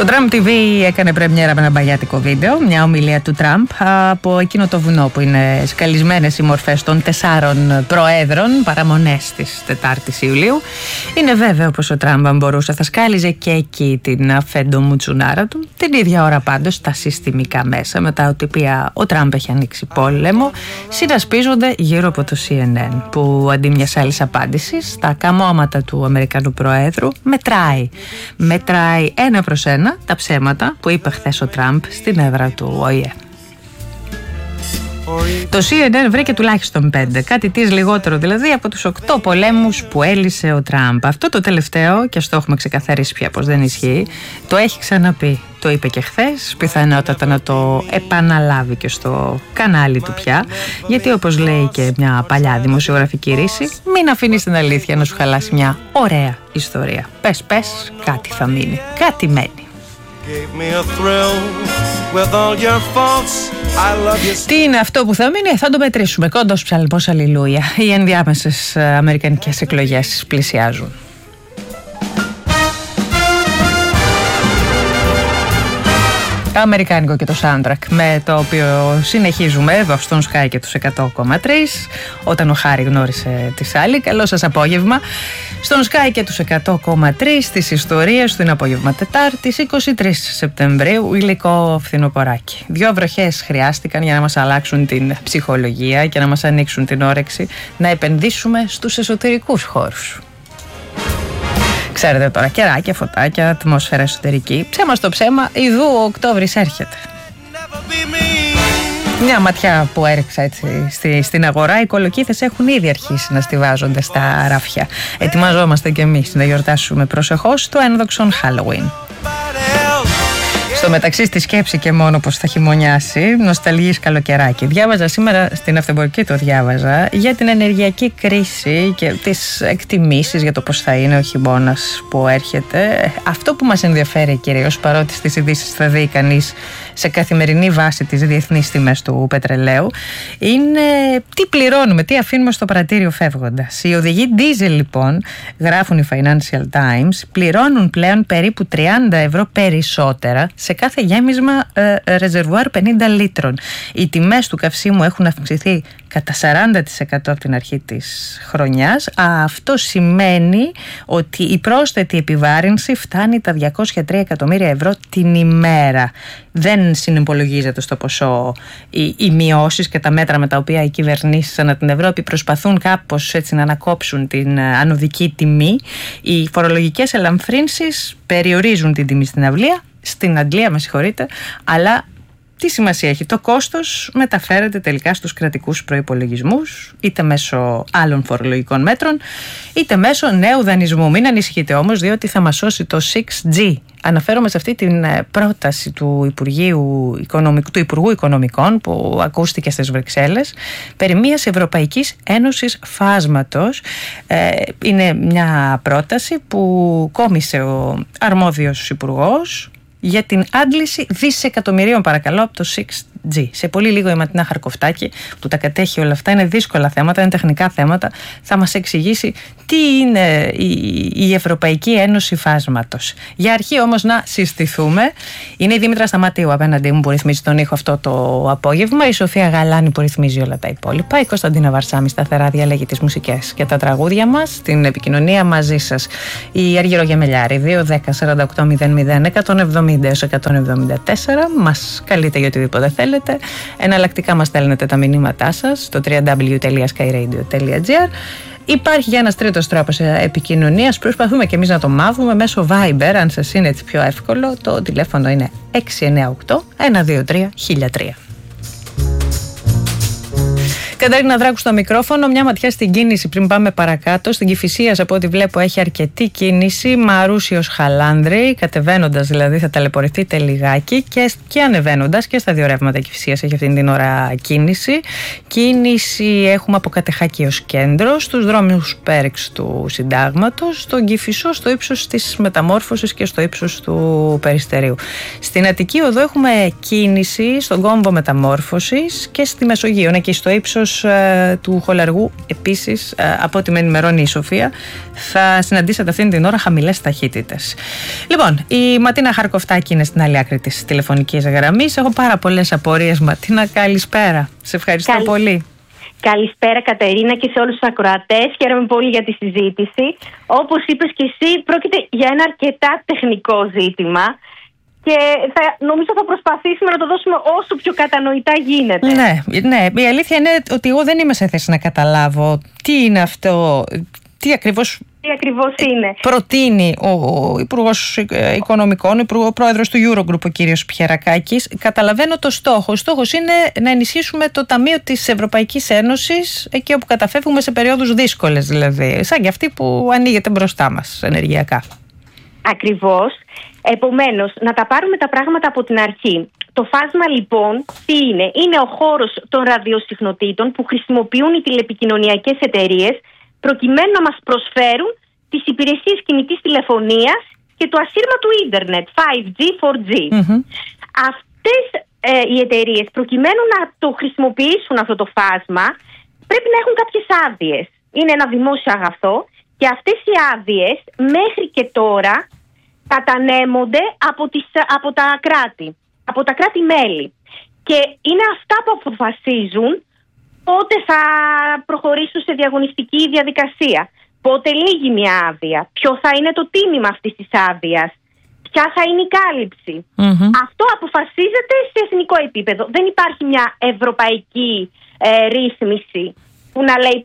Το Trump TV έκανε πρεμιέρα με ένα μπαγιάτικο βίντεο, μια ομιλία του Τραμπ από εκείνο το βουνό που είναι σκαλισμένες οι μορφές των 4 προέδρων, παραμονές της 4ης Ιουλίου. Είναι βέβαιο πως ο Τραμπ, αν μπορούσε, θα σκάλιζε και εκεί την αφέντο μουτσουνάρα του. Την ίδια ώρα πάντως τα συστημικά μέσα, με τα οποία ο Τραμπ έχει ανοίξει πόλεμο, συνασπίζονται γύρω από το CNN, που αντί μιας άλλης απάντησης στα καμώματα του Αμερικανού Προέδρου μετράει 1 προς 1 τα ψέματα που είπε χθες ο Τραμπ στην έδρα του ΟΗΕ. Το CNN βρήκε τουλάχιστον 5, κάτι της λιγότερο δηλαδή από τους 8 πολέμους που έλυσε ο Τραμπ. Αυτό το τελευταίο, και στο έχουμε ξεκαθαρίσει πια πως δεν ισχύει, το έχει ξαναπεί. Το είπε και χθες, πιθανότατα να το επαναλάβει και στο κανάλι του πια, γιατί όπως λέει και μια παλιά δημοσιογραφική ρίση, μην αφήνεις την αλήθεια να σου χαλάσει μια ωραία ιστορία. Πες, κάτι θα μείνει, κάτι μένει. Τι είναι αυτό που θα μείνει, θα το μετρήσουμε. Κόντος ψαλμός αλληλούια. Οι ενδιάμεσες αμερικανικές εκλογές πλησιάζουν. Αμερικάνικο και το soundtrack, με το οποίο συνεχίζουμε εδώ στον Sky και τους 100,3, όταν ο Χάρη γνώρισε τη Σάλη. Καλό σας απόγευμα. Στον Sky και τους 100,3 τις ιστορίες του είναι απόγευμα Τετάρτης 23 Σεπτεμβρίου, υλικό φθινοποράκι. 2 βροχές χρειάστηκαν για να μας αλλάξουν την ψυχολογία και να μας ανοίξουν την όρεξη να επενδύσουμε στους εσωτερικούς χώρους. Ξέρετε τώρα, καιράκια, φωτάκια, ατμόσφαιρα εσωτερική. Ψέμα στο ψέμα, ειδού ο Οκτώβρης έρχεται. Μια ματιά που έριξα έτσι στην αγορά, οι κολοκύθες έχουν ήδη αρχίσει να στιβάζονται στα ράφια. Ετοιμαζόμαστε κι εμείς να γιορτάσουμε προσεχώς το ένδοξον Halloween. Στο μεταξύ, στη σκέψη και μόνο πως θα χειμωνιάσει, νοσταλγείς καλοκαιράκι. Διάβαζα σήμερα στην Αυτεμπορική, το διάβαζα, για την ενεργειακή κρίση και τις εκτιμήσεις για το πως θα είναι ο χειμώνας που έρχεται. Αυτό που μας ενδιαφέρει κυρίως, παρότι στις ειδήσεις θα δει κανείς σε καθημερινή βάση τις διεθνείς τιμές του πετρελαίου, είναι τι πληρώνουμε, τι αφήνουμε στο πρατήριο φεύγοντας. Οι οδηγοί diesel, λοιπόν, γράφουν οι Financial Times, πληρώνουν πλέον περίπου 30 ευρώ περισσότερα σε κάθε γέμισμα ρεζερβουάρ 50 λίτρων. Οι τιμές του καυσίμου έχουν αυξηθεί κατά 40% από την αρχή της χρονιάς. Αυτό σημαίνει ότι η πρόσθετη επιβάρυνση φτάνει τα 203 εκατομμύρια ευρώ την ημέρα. Δεν συνυπολογίζεται στο ποσό οι μειώσεις και τα μέτρα με τα οποία οι κυβερνήσεις ανά την Ευρώπη προσπαθούν κάπως έτσι να ανακόψουν την ανωδική τιμή. Οι φορολογικές ελαφρύνσεις περιορίζουν την τιμή στην Αγγλία, με συγχωρείτε, αλλά τι σημασία έχει? Το κόστος μεταφέρεται τελικά στους κρατικούς προϋπολογισμούς, είτε μέσω άλλων φορολογικών μέτρων, είτε μέσω νέου δανεισμού. Μην ανησυχείτε όμως, διότι θα μας σώσει το 6G. Αναφέρομαι σε αυτή την πρόταση του Υπουργού Οικονομικών που ακούστηκε στις Βρυξέλλες περί μιας Ευρωπαϊκής Ένωσης Φάσματος. Είναι μια πρόταση που κόμισε ο αρμόδιος υπουργός για την άντληση δισεκατομμυρίων, παρακαλώ, από το 6G. Σε πολύ λίγο η Ματινά Χαρκοφτάκη, που τα κατέχει όλα αυτά, είναι δύσκολα θέματα, είναι τεχνικά θέματα, θα μας εξηγήσει τι είναι η Ευρωπαϊκή Ένωση Φάσματος. Για αρχή όμως να συστηθούμε. Είναι η Δήμητρα Σταματίου απέναντί μου που ρυθμίζει τον ήχο αυτό το απόγευμα, η Σοφία Γαλάνη που ρυθμίζει όλα τα υπόλοιπα, η Κωνσταντίνα Βαρσάμι σταθερά διαλέγει τις μουσικές και τα τραγούδια μας, την επικοινωνία μαζί σας. Η Αργύρο Γεμελιάρη, 2-10-48-00-170-174, μας καλείτε για οτιδήποτε θέλετε. Εναλλακτικά μας στέλνετε τα μηνύματά σας στο www.skyradio.gr. Υπάρχει και ένας τρίτος τρόπος επικοινωνίας. Προσπαθούμε και εμείς να το μάθουμε μέσω Viber, αν σας είναι έτσι πιο εύκολο. Το τηλέφωνο είναι 698-123-1003. Καταρίνα Δράκου στο μικρόφωνο. Μια ματιά στην κίνηση πριν πάμε παρακάτω. Στην Κηφισίας, από ό,τι βλέπω, έχει αρκετή κίνηση. Μαρούσιος Χαλάνδρη, κατεβαίνοντας δηλαδή θα ταλαιπωρηθείτε λιγάκι, και ανεβαίνοντας και στα δύο ρεύματα Κηφισίας έχει αυτήν την ώρα κίνηση. Κίνηση έχουμε από Κατεχάκη ως κέντρο, στους δρόμους Πέριξ του Συντάγματος, στον Κηφισό στο ύψος της Μεταμόρφωσης και στο ύψος του Περιστερίου. Στην Αττική Οδό έχουμε κίνηση στον κόμβο Μεταμόρφωσης και στη Μεσογείο, εκεί στο ύψος υπουργός του χολαργού, επίσης, από ό,τι με ενημερώνει η Σοφία, θα συναντήσετε αυτήν την ώρα χαμηλές ταχύτητες. Λοιπόν, η Ματίνα Χαρκοφτάκη είναι στην άλλη άκρη της τηλεφωνικής γραμμής. Έχω πάρα πολλές απορίες, Ματίνα. Καλησπέρα. Σε ευχαριστώ πολύ. Καλησπέρα Κατερίνα και σε όλους τους ακροατές. Χαίρομαι πολύ για τη συζήτηση. Όπως είπες και εσύ, πρόκειται για ένα αρκετά τεχνικό ζήτημα και νομίζω θα προσπαθήσουμε να το δώσουμε όσο πιο κατανοητά γίνεται. Ναι, η αλήθεια είναι ότι εγώ δεν είμαι σε θέση να καταλάβω τι είναι αυτό, τι ακριβώς είναι. Προτείνει ο Υπουργός Οικονομικών, ο Πρόεδρος του Eurogroup, ο κύριος Πιερακάκης. Καταλαβαίνω το στόχο. Ο στόχος είναι να ενισχύσουμε το Ταμείο της Ευρωπαϊκής Ένωσης εκεί όπου καταφεύγουμε σε περίοδους δύσκολες, δηλαδή, σαν και αυτή που ανοίγεται μπροστά μας ενεργειακά. Ακριβώς. Επομένως, να τα πάρουμε τα πράγματα από την αρχή. Το φάσμα λοιπόν τι είναι? Είναι ο χώρος των ραδιοσυχνοτήτων που χρησιμοποιούν οι τηλεπικοινωνιακές εταιρείες προκειμένου να μας προσφέρουν τις υπηρεσίες κινητής τηλεφωνίας και το ασύρματο ίντερνετ, 5G, 4G. Αυτές οι εταιρείες προκειμένου να το χρησιμοποιήσουν αυτό το φάσμα πρέπει να έχουν κάποιες άδειες. Είναι ένα δημόσιο αγαθό και αυτές οι άδειες μέχρι και τώρα κατανέμονται από τα κράτη, από τα κράτη-μέλη. Και είναι αυτά που αποφασίζουν πότε θα προχωρήσουν σε διαγωνιστική διαδικασία, πότε λύγει μια άδεια, ποιο θα είναι το τίμημα αυτής της άδειας, ποια θα είναι η κάλυψη. Αυτό αποφασίζεται σε εθνικό επίπεδο. Δεν υπάρχει μια ευρωπαϊκή ρύθμιση που να λέει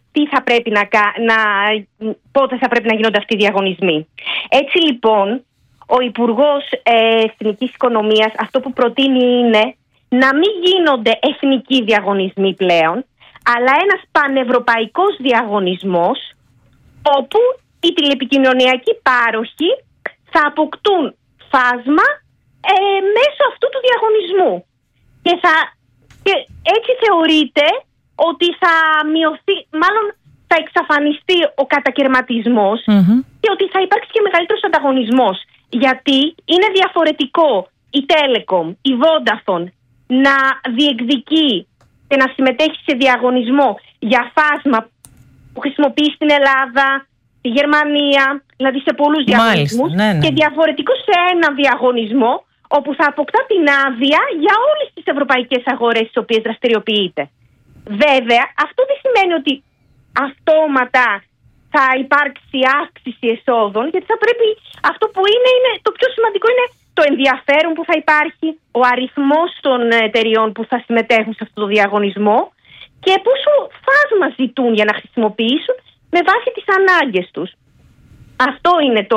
πότε θα πρέπει να γίνονται αυτοί οι διαγωνισμοί. Έτσι λοιπόν, ο Υπουργός Εθνικής Οικονομίας αυτό που προτείνει είναι να μην γίνονται εθνικοί διαγωνισμοί πλέον, αλλά ένας πανευρωπαϊκός διαγωνισμός όπου οι τηλεπικοινωνιακοί πάροχοι θα αποκτούν φάσμα μέσω αυτού του διαγωνισμού. Και έτσι θεωρείται ότι θα μειωθεί, μάλλον θα εξαφανιστεί ο κατακαιρματισμός και ότι θα υπάρξει και μεγαλύτερος ανταγωνισμός. Γιατί είναι διαφορετικό η Telecom, η Vodafone να διεκδικεί και να συμμετέχει σε διαγωνισμό για φάσμα που χρησιμοποιεί στην Ελλάδα, στη Γερμανία, δηλαδή σε πολλούς διαγωνισμούς, και διαφορετικό σε ένα διαγωνισμό όπου θα αποκτά την άδεια για όλες τις ευρωπαϊκές αγορές στις οποίες δραστηριοποιείται. Βέβαια, αυτό δεν σημαίνει ότι αυτόματα θα υπάρξει αύξηση εσόδων, γιατί θα πρέπει, αυτό που είναι το πιο σημαντικό είναι το ενδιαφέρον που θα υπάρχει, ο αριθμός των εταιριών που θα συμμετέχουν σε αυτό το διαγωνισμό και πόσο φάσμα ζητούν για να χρησιμοποιήσουν με βάση τις ανάγκες τους. Αυτό είναι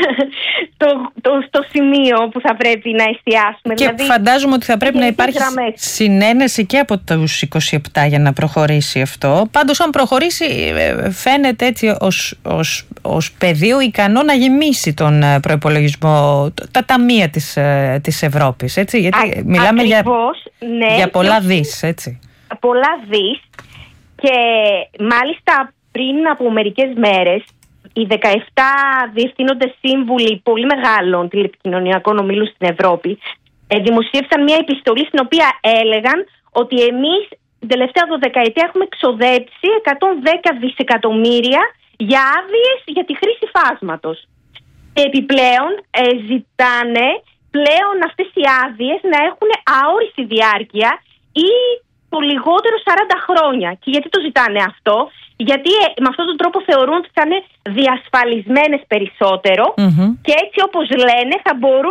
το σημείο που θα πρέπει να εστιάσουμε. Και δηλαδή, φαντάζομαι ότι θα πρέπει να υπάρχει συνένεση και από τους 27 για να προχωρήσει αυτό. Πάντως αν προχωρήσει φαίνεται έτσι ως πεδίο ικανό να γεμίσει τον προϋπολογισμό, τα ταμεία της Ευρώπης, έτσι, γιατί μιλάμε για πολλά δις, έτσι. Πολλά δις και μάλιστα πριν από μερικές μέρες οι 17 διευθύνοντες σύμβουλοι πολύ μεγάλων τηλεπικοινωνιακών ομίλων στην Ευρώπη δημοσίευσαν μια επιστολή στην οποία έλεγαν ότι εμείς την τελευταία 12ετία έχουμε εξοδέψει 110 δισεκατομμύρια για άδειες για τη χρήση φάσματος. Και επιπλέον ζητάνε πλέον αυτές οι άδειες να έχουν αόριστη διάρκεια ή το λιγότερο 40 χρόνια. Και γιατί το ζητάνε αυτό? Γιατί με αυτόν τον τρόπο θεωρούν ότι θα είναι διασφαλισμένες περισσότερο και έτσι όπως λένε θα μπορούν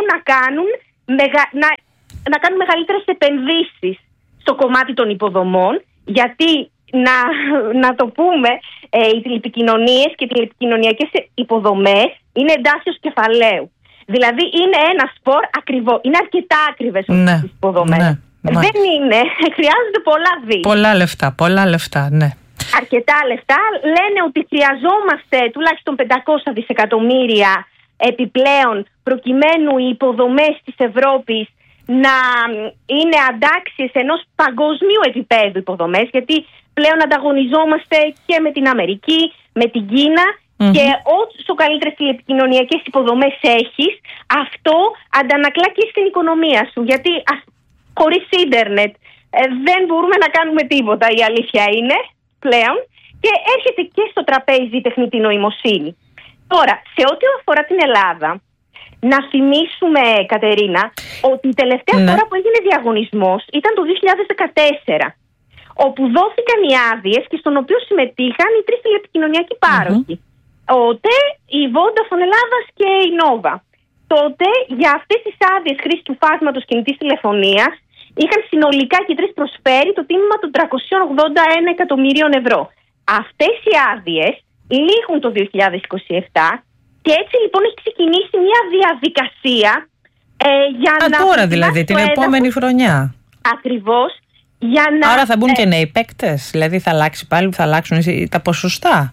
να κάνουν μεγαλύτερες επενδύσεις στο κομμάτι των υποδομών, γιατί να το πούμε οι τηλεπικοινωνίες και οι τηλεπικοινωνιακές υποδομές είναι εντάσσεως κεφαλαίου. Δηλαδή είναι ένα σπορ ακριβό, είναι αρκετά ακριβές τις υποδομές. Δεν είναι, χρειάζονται πολλά λεφτά, ναι. Αρκετά λεφτά. Λένε ότι χρειαζόμαστε τουλάχιστον 500 δισεκατομμύρια επιπλέον προκειμένου οι υποδομές της Ευρώπης να είναι αντάξιες ενός παγκοσμίου επίπεδου υποδομές, γιατί πλέον ανταγωνιζόμαστε και με την Αμερική, με την Κίνα και όσο καλύτερες τηλεπικοινωνιακές υποδομές έχεις, αυτό αντανακλά και στην οικονομία σου, γιατί χωρίς ίντερνετ δεν μπορούμε να κάνουμε τίποτα, η αλήθεια είναι. πλέον και έρχεται και στο τραπέζι η τεχνητή νοημοσύνη. Τώρα, σε ό,τι αφορά την Ελλάδα, να θυμίσουμε, Κατερίνα, ότι η τελευταία φορά που έγινε διαγωνισμός ήταν το 2014, όπου δόθηκαν οι άδειες και στον οποίο συμμετείχαν οι 3 τηλεπικοινωνιακοί πάροχοι. Ο ΟΤΕ, η Vodafone Ελλάδας και η Nova. Τότε για αυτές τις άδειες χρήσης του φάσματος κινητής τηλεφωνίας είχαν συνολικά και οι 3 προσφέρει το τίμημα των 381 εκατομμυρίων ευρώ. Αυτές οι άδειες λήγουν το 2027 και έτσι λοιπόν έχει ξεκινήσει μια διαδικασία για να... Τώρα δηλαδή, την επόμενη χρονιά. Ακριβώς. Άρα θα μπουν και νέοι παίκτες, δηλαδή θα αλλάξει πάλι, θα αλλάξουν τα ποσοστά.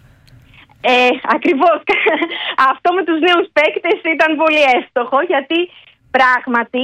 Ακριβώς. Αυτό με τους νέους παίκτες ήταν πολύ εύστοχο, γιατί πράγματι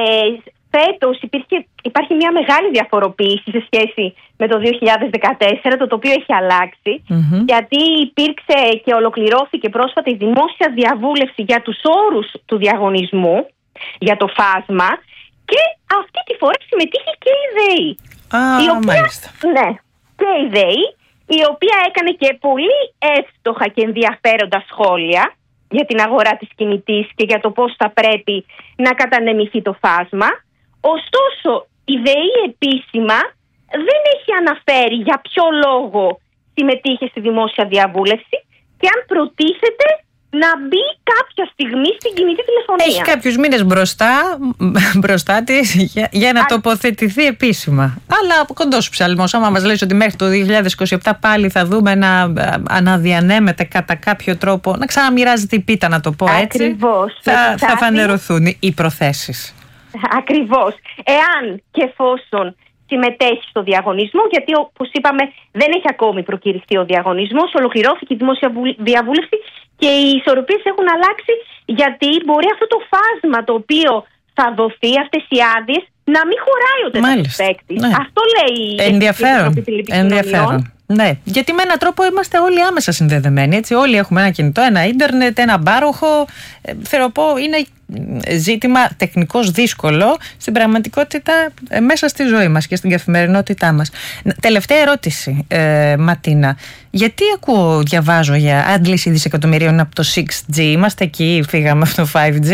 φέτος υπάρχει μια μεγάλη διαφοροποίηση σε σχέση με το 2014, το οποίο έχει αλλάξει, γιατί υπήρξε και ολοκληρώθηκε πρόσφατα η δημόσια διαβούλευση για τους όρους του διαγωνισμού, για το φάσμα, και αυτή τη φορά συμμετείχε και η ΔΕΗ. Μάλιστα. Ναι, και η ΔΕΗ, η οποία έκανε και πολύ εύστοχα και ενδιαφέροντα σχόλια για την αγορά της κινητής και για το πώς θα πρέπει να κατανεμηθεί το φάσμα. Ωστόσο, η ΔΕΗ επίσημα δεν έχει αναφέρει για ποιο λόγο συμμετείχε στη δημόσια διαβούλευση και αν προτίθεται να μπει κάποια στιγμή στην κινητή τηλεφωνία. Έχει κάποιους μήνες μπροστά της για να τοποθετηθεί επίσημα. Αλλά κοντός ψαλμός, άμα μας λες ότι μέχρι το 2027 πάλι θα δούμε να αναδιανέμεται κατά κάποιο τρόπο, να ξαναμοιράζεται η πίτα, να το πω έτσι. Ακριβώς. Θα φανερωθούν οι προθέσεις. Ακριβώς. Εάν και εφόσον συμμετέχει στο διαγωνισμό, γιατί όπως είπαμε δεν έχει ακόμη προκηρυχθεί ο διαγωνισμός, ολοκληρώθηκε η δημόσια διαβούλευση και οι ισορροπίες έχουν αλλάξει, γιατί μπορεί αυτό το φάσμα το οποίο θα δοθεί, αυτές οι άδειες, να μην χωράει ο τέταρτος παίκτης. Ναι. Αυτό λέει η Επιτροπή Τηλεπικοινωνιών. Ναι, γιατί με έναν τρόπο είμαστε όλοι άμεσα συνδεδεμένοι. Έτσι. Όλοι έχουμε ένα κινητό, ένα ίντερνετ, ένα πάροχο. Θέλω να πω, είναι ζήτημα τεχνικώς δύσκολο στην πραγματικότητα μέσα στη ζωή μας και στην καθημερινότητά μας. Τελευταία ερώτηση, Ματίνα. Γιατί διαβάζω για άντληση δισεκατομμυρίων από το 6G? Είμαστε εκεί, φύγαμε από το 5G?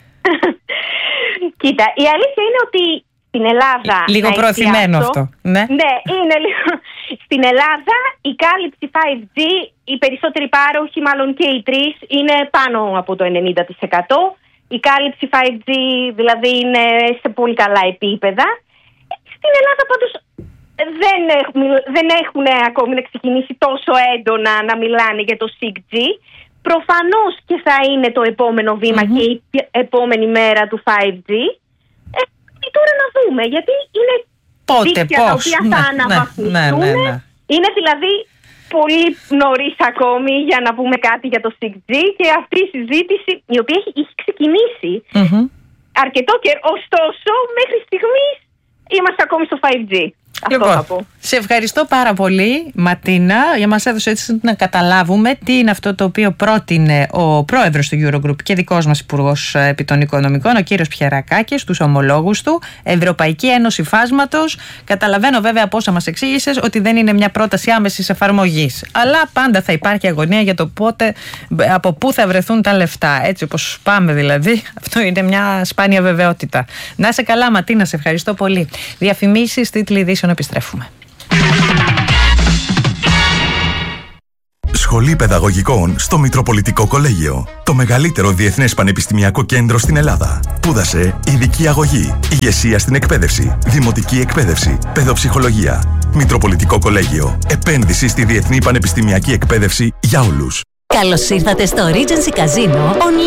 Κοίτα, η αλήθεια είναι ότι στην Ελλάδα... Λίγο προωθημένο αυτό. Ναι, είναι λίγο... Στην Ελλάδα η κάλυψη 5G, οι περισσότεροι πάροχοι, μάλλον και οι 3, είναι πάνω από το 90%. Η κάλυψη 5G δηλαδή είναι σε πολύ καλά επίπεδα. Στην Ελλάδα πάντως δεν έχουν ακόμη να ξεκινήσει τόσο έντονα να μιλάνε για το 6G. Προφανώς και θα είναι το επόμενο βήμα και η επόμενη μέρα του 5G. Τώρα να δούμε, γιατί είναι δίκτυα τα οποία θα αναβαθμιστούν. Είναι δηλαδή πολύ νωρίς ακόμη για να πούμε κάτι για το 6G και αυτή η συζήτηση, η οποία έχει ξεκινήσει αρκετό καιρό, ωστόσο μέχρι στιγμής είμαστε ακόμη στο 5G. Λοιπόν, σε ευχαριστώ πάρα πολύ, Ματίνα, για μας έδωσε έτσι να καταλάβουμε τι είναι αυτό το οποίο πρότεινε ο πρόεδρος του Eurogroup και δικός μας υπουργός επί των οικονομικών, ο κύριος Πιερακάκης, στους ομολόγους του, Ευρωπαϊκή Ένωση Φάσματος. Καταλαβαίνω βέβαια από όσα μας εξήγησες ότι δεν είναι μια πρόταση άμεσης εφαρμογής, αλλά πάντα θα υπάρχει αγωνία για το πότε, από πού θα βρεθούν τα λεφτά. Έτσι όπως πάμε δηλαδή, αυτό είναι μια σπάνια βεβαιότητα. Να είσαι καλά, Ματίνα, σε ευχαριστώ πολύ. Διαφημίσεις, τίτλοι ειδήσεων, επιστρέφουμε. Σχολή Παιδαγωγικών στο Μητροπολιτικό Κολέγιο. Το μεγαλύτερο διεθνές πανεπιστημιακό κέντρο στην Ελλάδα. Σπούδασε ειδική αγωγή, ηγεσία στην εκπαίδευση, δημοτική εκπαίδευση, παιδοψυχολογία. Μητροπολιτικό Κολέγιο. Επένδυση στη διεθνή πανεπιστημιακή εκπαίδευση για όλους. Καλώς ήρθατε στο Regency Casino